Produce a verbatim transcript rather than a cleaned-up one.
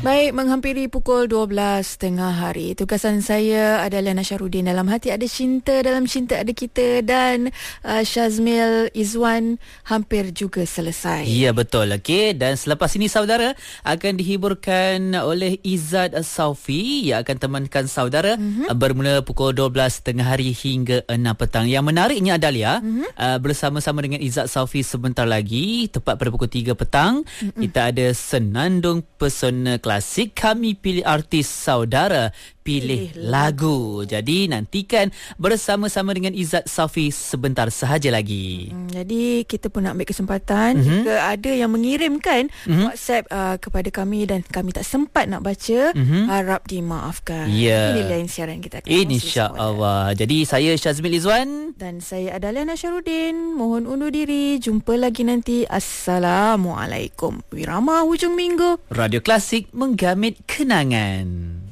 Baik, menghampiri pukul dua belas tengah hari. Tugasan saya adalah Nasyarudin. Dalam hati ada cinta, dalam cinta ada kita. Dan uh, Syazmil Izwan hampir juga selesai. Ya, betul. Okey. Dan selepas ini saudara akan dihiburkan oleh Izzat Saufi yang akan temankan saudara mm-hmm. bermula pukul dua belas tengah hari hingga enam petang. Yang menariknya adalah mm-hmm. uh, bersama-sama dengan Izzat Saufi sebentar lagi, tepat pada pukul tiga petang, mm-hmm. kita ada Senandung Pesona Klasik. Kami pilih artis, saudara pilih, pilih lagu. lagu. Jadi nantikan bersama-sama dengan Izzat Saufi sebentar sahaja lagi. Hmm, jadi kita pun nak ambil kesempatan mm-hmm. jika ada yang mengirimkan mm-hmm. WhatsApp uh, kepada kami dan kami tak sempat nak baca, mm-hmm. harap dimaafkan. Yeah. Ini lain siaran kita akan insya-Allah. Jadi saya Syazmil Izwan dan saya adalah Nasyarudin. Mohon undur diri. Jumpa lagi nanti. Assalamualaikum. Wirama hujung minggu. Radio Klasik menggamit kenangan.